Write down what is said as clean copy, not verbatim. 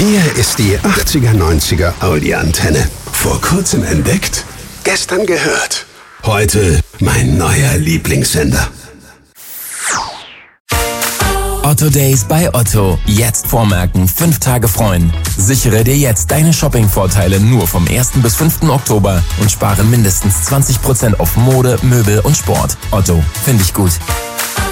Hier ist die 80er-90er Audi-Antenne. Vor kurzem entdeckt, gestern gehört. Heute mein neuer Lieblingssender. Otto Days bei Otto. Jetzt vormerken, 5 Tage freuen. Sichere dir jetzt deine Shopping-Vorteile nur vom 1. bis 5. Oktober und spare mindestens 20% auf Mode, Möbel und Sport. Otto, finde ich gut.